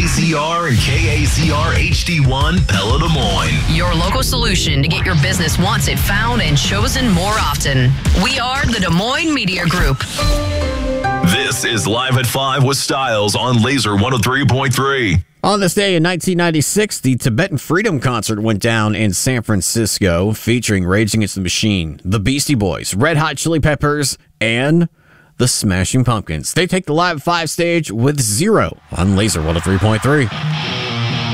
KAZR and KAZR HD1 Pella Des Moines. Your local solution to get your business wants it found and chosen more often. We are the Des Moines Media Group. This is Live at 5 with Styles on Laser 103.3. On this day in 1996, the Tibetan Freedom Concert went down in San Francisco, featuring Rage Against the Machine, the Beastie Boys, Red Hot Chili Peppers, and the Smashing Pumpkins. They take the Live at 5 stage with Zero on Laser 103.3.